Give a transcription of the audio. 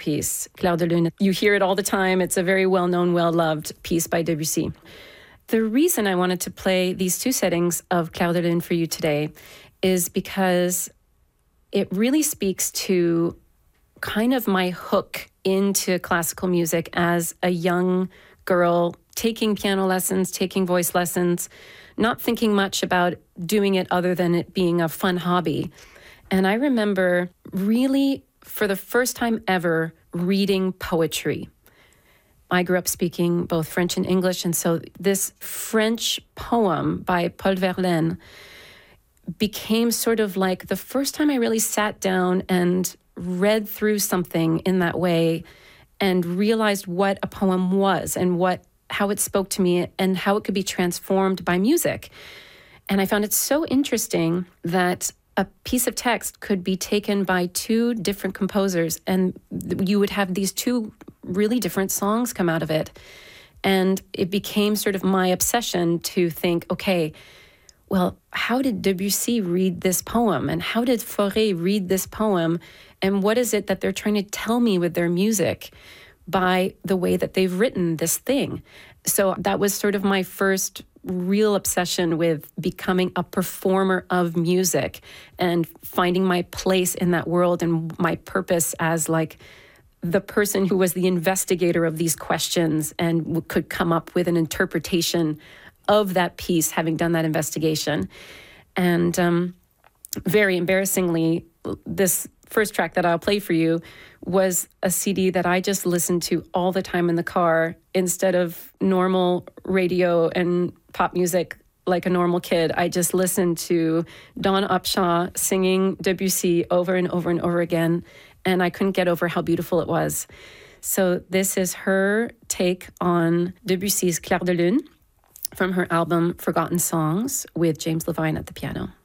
piece, Clair de Lune. You hear it all the time. It's a very well-known, well-loved piece by Debussy. The reason I wanted to play these two settings of Clair de Lune for you today is because it really speaks to kind of my hook into classical music as a young girl, taking piano lessons, taking voice lessons, not thinking much about doing it other than it being a fun hobby. And I remember really, for the first time ever, reading poetry. I grew up speaking both French and English, and so this French poem by Paul Verlaine became sort of like the first time I really sat down and read through something in that way and realized what a poem was and how it spoke to me and how it could be transformed by music. And I found it so interesting that a piece of text could be taken by two different composers and you would have these two really different songs come out of it. And it became sort of my obsession to think, okay, well, how did Debussy read this poem? And how did Fauré read this poem? And what is it that they're trying to tell me with their music by the way that they've written this thing? So that was sort of my first real obsession with becoming a performer of music and finding my place in that world and my purpose as like the person who was the investigator of these questions and could come up with an interpretation of that piece, having done that investigation. And very embarrassingly, this first track that I'll play for you was a CD that I just listened to all the time in the car instead of normal radio and pop music like a normal kid. I just listened to Dawn Upshaw singing Debussy over and over and over again, and I couldn't get over how beautiful it was. So this is her take on Debussy's Clair de Lune from her album Forgotten Songs with James Levine at the piano.